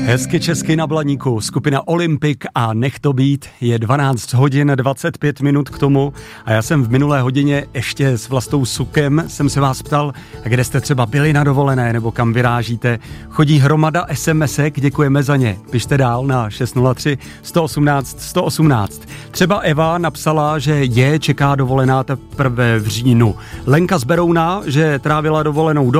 Hezky česky na Blaníku, skupina Olympik a Nech to být, je 12 hodin 25 minut k tomu a já jsem v minulé hodině ještě s Vlastou Sukem jsem se vás ptal, kde jste třeba byli na dovolené nebo kam vyrážíte. Chodí hromada SMS-ek, děkujeme za ně. Pište dál na 603 118 118. Třeba Eva napsala, že čeká dovolená teprve v říjnu. Lenka z Berouna, že trávila dovolenou